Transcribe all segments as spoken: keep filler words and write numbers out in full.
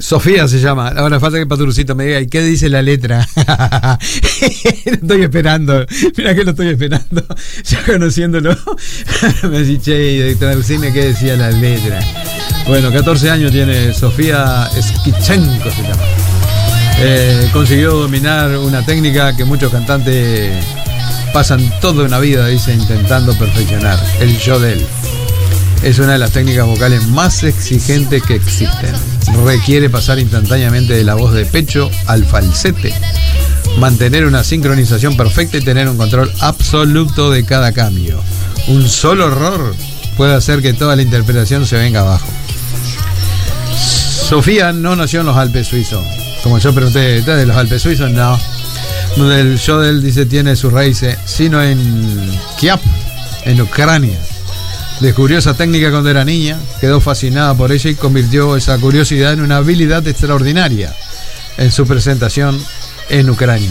Sofía se llama. Ahora falta que Paturucito me diga, ¿y qué dice la letra? Estoy esperando. Mira que lo estoy esperando. Ya conociéndolo. Me dice, che, traducime qué decía la letra. Bueno, catorce años tiene Sofía Skichenko se llama. Eh, consiguió dominar una técnica que muchos cantantes pasan toda una vida, dice, intentando perfeccionar. El yodel. Es una de las técnicas vocales más exigentes que existen. Requiere pasar instantáneamente de la voz de pecho al falsete, mantener una sincronización perfecta y tener un control absoluto de cada cambio. Un solo error puede hacer que toda la interpretación se venga abajo. Sofía no nació en los Alpes suizos. Como yo pregunté, ¿estás de los Alpes suizos? No. El yodel, dice, tiene sus raíces, sino en Kiev, en Ucrania. Descubrió esa técnica cuando era niña, quedó fascinada por ella y convirtió esa curiosidad en una habilidad extraordinaria en su presentación en Ucrania.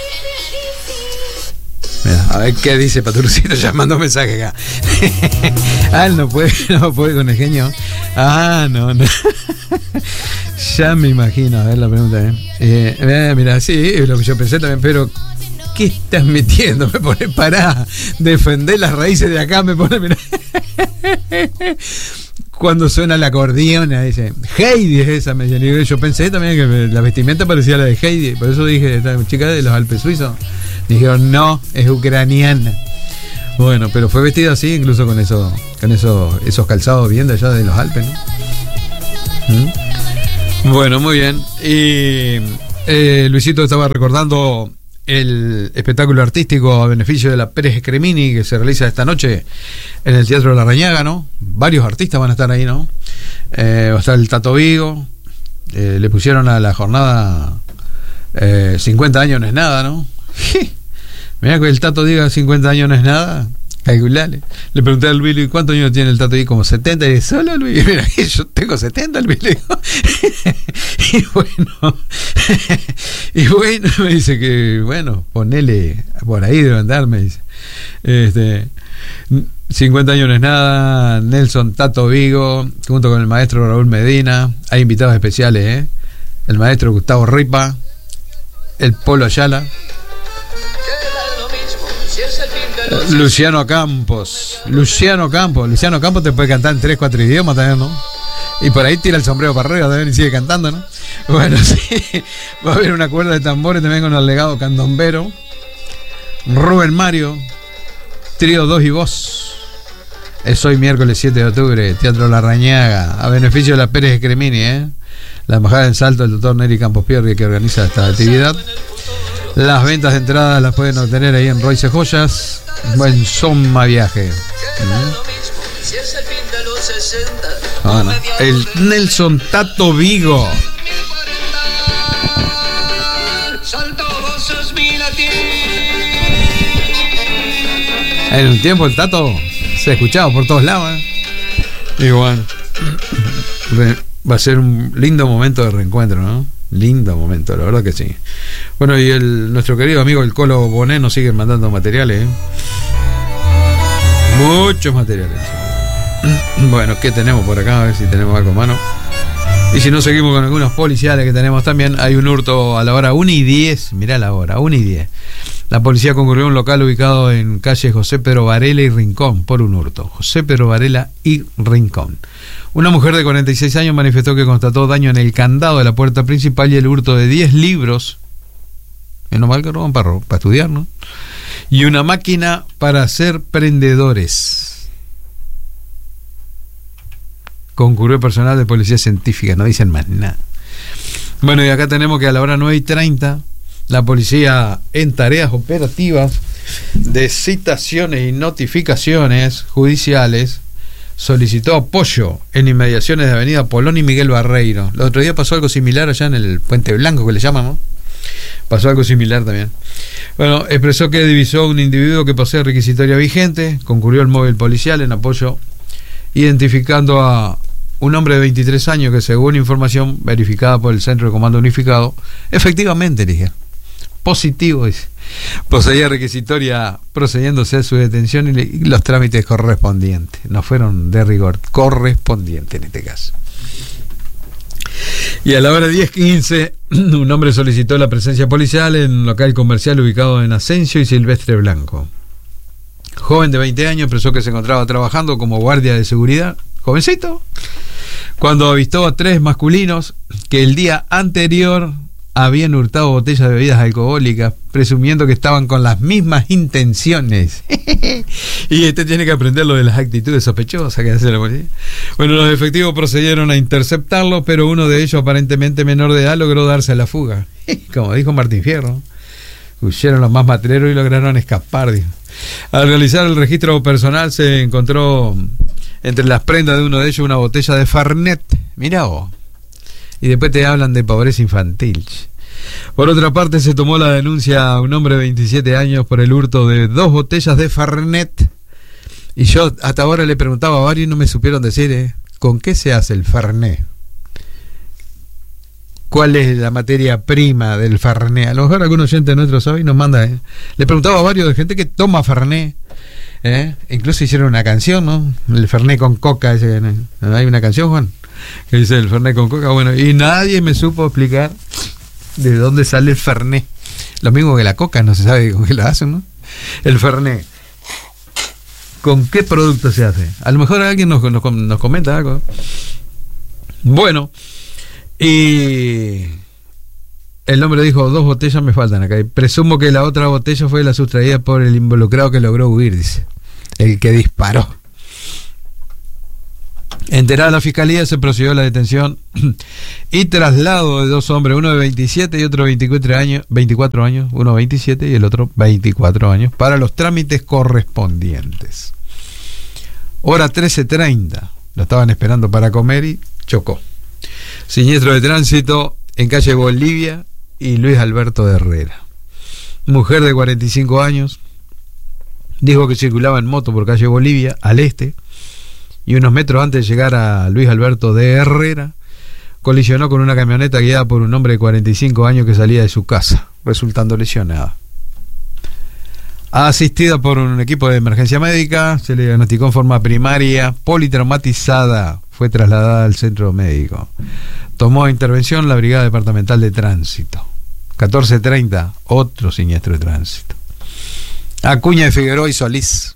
Mira, a ver qué dice Paturucito, ya mandó mensaje acá. Ah, él no puede, no puede con el genio. Ah, no, no. Ya me imagino, a ver la pregunta. ¿eh? Eh, mira, sí, es lo que yo pensé también, pero ¿qué estás metiendo? Me pone, pará, defender las raíces de acá, me pone, mirá. Cuando suena la acordeona, dice, Heidi es esa, me dice. Yo pensé también que la vestimenta parecía la de Heidi, por eso dije, esta chica de los Alpes suizos. Dijeron, no, es ucraniana. Bueno, pero fue vestida así, incluso con eso, con eso, esos calzados bien de allá de los Alpes, ¿no? ¿Mm? Bueno, muy bien. Y eh, Luisito estaba recordando el espectáculo artístico a beneficio de la Pérez Cremini que se realiza esta noche en el Teatro Larrañaga, ¿no? Varios artistas van a estar ahí, ¿no? Eh, va a estar el Tato Vigo, eh, le pusieron a la jornada eh, cincuenta años no es nada, ¿no? Mirá que el Tato diga cincuenta años no es nada, calculale. Le pregunté a Luis, ¿y cuántos años tiene el Tato? Y como setenta, y dice, solo Luis, mira, yo tengo setenta, Luis, le digo. Y bueno, y bueno, me dice que, bueno, ponele, por ahí debe andar, me dice. Este, cincuenta años no es nada, Nelson Tato Vigo, junto con el maestro Raúl Medina, hay invitados especiales, ¿eh? El maestro Gustavo Ripa, el Polo Ayala, Luciano Campos, Luciano Campos, Luciano Campos te puede cantar en tres, cuatro idiomas también, ¿no? Y por ahí tira el sombrero para arriba también y sigue cantando, ¿no? Bueno, sí, va a haber una cuerda de tambores también con el legado candombero. Rubén Mario, Trío dos y Voz. Es hoy miércoles siete de octubre, Teatro Larrañaga, a beneficio de la Pérez Cremini, ¿eh? La embajada en Salto del doctor Neri Campos Pierri, que organiza esta actividad. Las ventas de entradas las pueden obtener ahí en Royce Joyas. Buen Soma Viaje. Ah, no. El Nelson Tato Vigo. En un tiempo el Tato se escuchaba por todos lados, ¿eh? Igual. Va a ser un lindo momento de reencuentro, ¿no? Lindo momento, la verdad que sí. Bueno, y el nuestro querido amigo el Colo Bonet nos sigue mandando materiales, ¿eh? Muchos materiales. Bueno, ¿qué tenemos por acá? A ver si tenemos algo a mano. Y si no, seguimos con algunos policiales que tenemos también. Hay un hurto a la hora una y diez. Mirá la hora, una y diez. La policía concurrió a un local ubicado en calle José Pedro Varela y Rincón por un hurto. José Pedro Varela y Rincón. Una mujer de cuarenta y seis años manifestó que constató daño en el candado de la puerta principal y el hurto de diez libros. Menos mal que roban para, para estudiar, ¿no? Y una máquina para hacer prendedores. Concurrió personal de policía científica, no dicen más nada. Bueno, y acá tenemos que a la hora nueve y treinta, la policía en tareas operativas de citaciones y notificaciones judiciales solicitó apoyo en inmediaciones de Avenida Polón y Miguel Barreiro. El otro día pasó algo similar allá en el Puente Blanco, que le llaman, ¿no? Pasó algo similar también. Bueno, expresó que divisó un individuo que posee requisitoria vigente, concurrió al móvil policial en apoyo, identificando a un hombre de veintitrés años que, según información verificada por el Centro de Comando Unificado, efectivamente, dije, positivo, dice, poseía requisitoria procediéndose a su detención y, le, y los trámites correspondientes. No fueron de rigor, correspondientes en este caso. Y a la hora diez quince, un hombre solicitó la presencia policial en un local comercial ubicado en Asensio y Silvestre Blanco. Joven de veinte años expresó que se encontraba trabajando como guardia de seguridad, jovencito, cuando avistó a tres masculinos que el día anterior habían hurtado botellas de bebidas alcohólicas, presumiendo que estaban con las mismas intenciones. Y este tiene que aprender lo de las actitudes sospechosas que hace la policía. Bueno, los efectivos procedieron a interceptarlo, pero uno de ellos, aparentemente menor de edad, logró darse a la fuga. Como dijo Martín Fierro, huyeron los más matreros y lograron escapar. Dijo. Al realizar el registro personal se encontró entre las prendas de uno de ellos una botella de Fernet. Mirá vos. Y después te hablan de pobreza infantil. Por otra parte, se tomó la denuncia a un hombre de veintisiete años por el hurto de dos botellas de Fernet. Y yo hasta ahora le preguntaba a varios y no me supieron decir, ¿eh? ¿Con qué se hace el Fernet? ¿Cuál es la materia prima del Fernet? A lo mejor algún oyente nuestro sabe y nos manda, ¿eh? Le preguntaba a varios de gente que toma Fernet, ¿eh? Incluso hicieron una canción, ¿no? El Fernet con coca. Ese, ¿no? Hay una canción, Juan, que dice el Fernet con coca. Bueno, y nadie me supo explicar de dónde sale el Fernet. Lo mismo que la coca, no se sabe con qué la hacen, ¿no? El Fernet, ¿con qué producto se hace? A lo mejor alguien nos, nos, nos comenta algo. Bueno, y el hombre dijo, dos botellas me faltan acá. Y presumo que la otra botella fue la sustraída por el involucrado que logró huir, dice. El que disparó. Enterada la fiscalía, se procedió a la detención y traslado de dos hombres, uno de veintisiete y otro de veinticuatro años, veinticuatro años, uno veintisiete y el otro veinticuatro años, para los trámites correspondientes. Hora trece treinta, lo estaban esperando para comer y chocó. Siniestro de tránsito en calle Bolivia y Luis Alberto de Herrera. Mujer de cuarenta y cinco años, dijo que circulaba en moto por calle Bolivia, al este, y unos metros antes de llegar a Luis Alberto de Herrera, colisionó con una camioneta guiada por un hombre de cuarenta y cinco años que salía de su casa, resultando lesionada. Asistida por un equipo de emergencia médica, se le diagnosticó en forma primaria, politraumatizada, fue trasladada al centro médico. Tomó intervención la Brigada Departamental de Tránsito. catorce treinta, otro siniestro de tránsito. Acuña de Figueroa y Solís.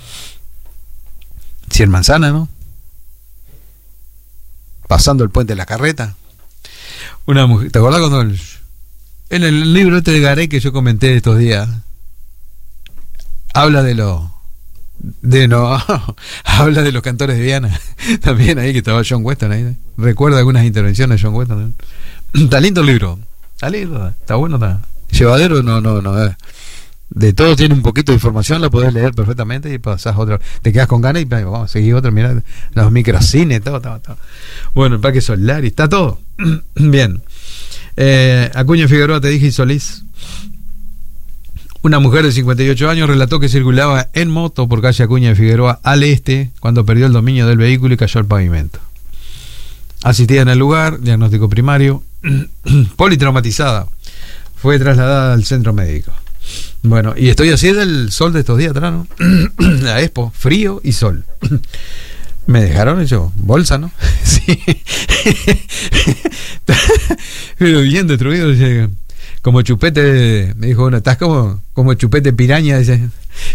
Cien Manzana, ¿no? Pasando el puente de la Carreta. Una mujer, ¿te acordás cuando el, en el libro este de Garay que yo comenté estos días, habla de lo de no habla de los cantores de Viana? También ahí que estaba John Weston ahí. Recuerda algunas intervenciones de John Weston. Está lindo el libro. Está lindo, está bueno, está llevadero, no, no, no. Eh. De todo tiene un poquito de información, la podés leer perfectamente y pasás otra. Te quedas con ganas y vamos a seguir otra. Mirá, los microcines, todo, todo, todo. Bueno, el Parque Solari, está todo. Bien. Eh, Acuña Figueroa, te dije, y Solís. Una mujer de cincuenta y ocho años relató que circulaba en moto por calle Acuña de Figueroa al este cuando perdió el dominio del vehículo y cayó al pavimento. Asistida en el lugar, diagnóstico primario, politraumatizada. Fue trasladada al centro médico. Bueno, y estoy así del sol de estos días atrás, ¿no? La Expo, frío y sol. Me dejaron hecho bolsa, ¿no? Sí. Pero bien destruido. Dice, como chupete, me dijo uno, estás como, como chupete piraña. Dice.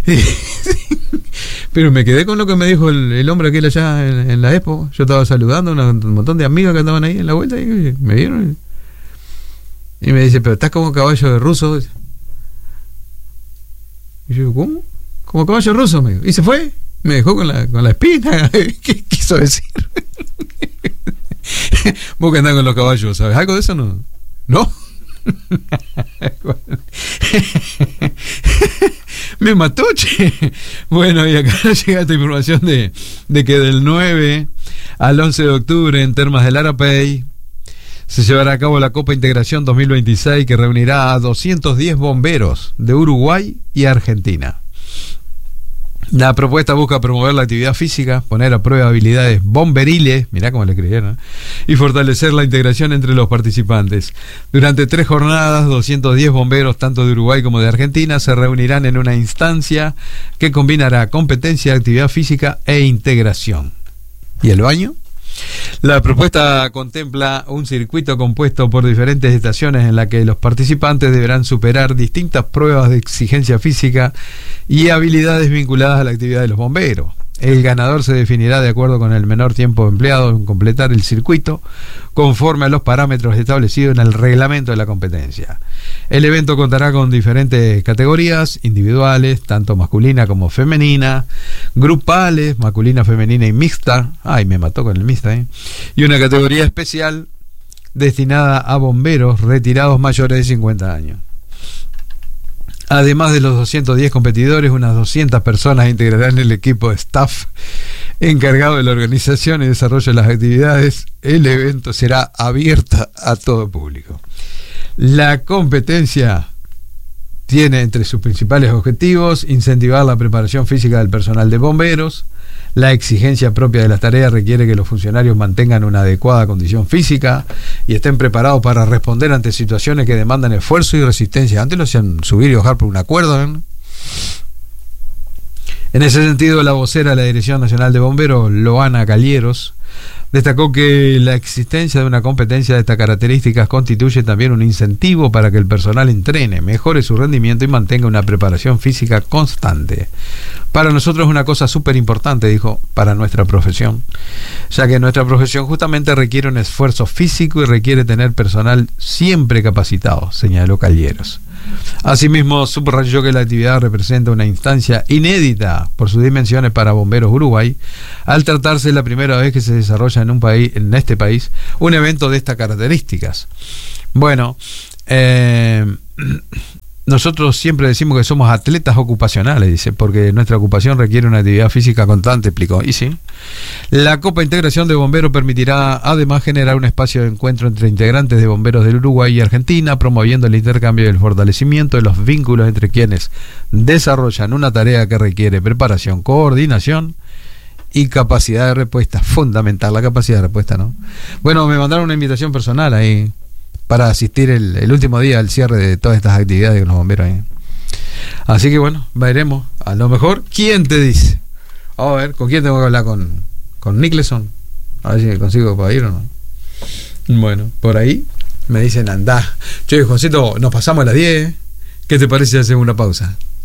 Pero me quedé con lo que me dijo el, el hombre aquel allá en, en la Expo. Yo estaba saludando a una, un montón de amigos que andaban ahí en la vuelta y me vieron. Y me dice, pero estás como caballo de ruso. Y yo, ¿cómo? Como caballo ruso, me dijo. Y se fue, me dejó con la, con la espina. ¿Qué quiso decir? Vos que andás con los caballos, ¿sabes algo de eso? No. ¿No? Me mató, che. Bueno, y acá llega esta información de, de que del nueve al once de octubre en Termas del Arapey se llevará a cabo la Copa Integración dos mil veintiséis, que reunirá a doscientos diez bomberos de Uruguay y Argentina. La propuesta busca promover la actividad física, poner a prueba habilidades bomberiles, mirá cómo le escribieron, ¿eh? Y fortalecer la integración entre los participantes. Durante tres jornadas, doscientos diez bomberos, tanto de Uruguay como de Argentina, se reunirán en una instancia que combinará competencia, actividad física e integración. ¿Y el baño? La propuesta contempla un circuito compuesto por diferentes estaciones en la que los participantes deberán superar distintas pruebas de exigencia física y habilidades vinculadas a la actividad de los bomberos. El ganador se definirá de acuerdo con el menor tiempo empleado en completar el circuito, conforme a los parámetros establecidos en el reglamento de la competencia. El evento contará con diferentes categorías individuales, tanto masculina como femenina, grupales, masculina, femenina y mixta. Ay, me mató con el mixta, ¿eh? Y una categoría especial destinada a bomberos retirados mayores de cincuenta años. Además de los doscientos diez competidores, unas doscientas personas integrarán el equipo de staff encargado de la organización y desarrollo de las actividades. El evento será abierto a todo público. La competencia tiene entre sus principales objetivos incentivar la preparación física del personal de bomberos. La exigencia propia de las tareas requiere que los funcionarios mantengan una adecuada condición física y estén preparados para responder ante situaciones que demandan esfuerzo y resistencia. Antes lo hacían subir y bajar por una cuerda, ¿no? En ese sentido, la vocera de la Dirección Nacional de Bomberos, Loana Calieros, destacó que la existencia de una competencia de estas características constituye también un incentivo para que el personal entrene, mejore su rendimiento y mantenga una preparación física constante. Para nosotros es una cosa súper importante, dijo, para nuestra profesión, ya que nuestra profesión justamente requiere un esfuerzo físico y requiere tener personal siempre capacitado, señaló Calieros. Asimismo, subrayó que la actividad representa una instancia inédita por sus dimensiones para Bomberos Uruguay, al tratarse la primera vez que se desarrolla en un país, en este país, un evento de estas características. Bueno, eh, nosotros siempre decimos que somos atletas ocupacionales, dice, porque nuestra ocupación requiere una actividad física constante, explicó. Y sí, la Copa Integración de Bomberos permitirá además generar un espacio de encuentro entre integrantes de bomberos del Uruguay y Argentina, promoviendo el intercambio y el fortalecimiento de los vínculos entre quienes desarrollan una tarea que requiere preparación, coordinación y capacidad de respuesta. Fundamental la capacidad de respuesta, ¿no? Bueno, me mandaron una invitación personal ahí para asistir el, el último día al cierre de todas estas actividades con los bomberos ahí. Así que bueno, veremos. A lo mejor, ¿quién te dice? Vamos a ver, ¿con quién tengo que hablar? Con, con Nicholson. A ver si consigo para ir o no. Bueno, por ahí me dicen andá. Che, Juancito, nos pasamos a las diez. ¿Qué te parece si hacemos una pausa?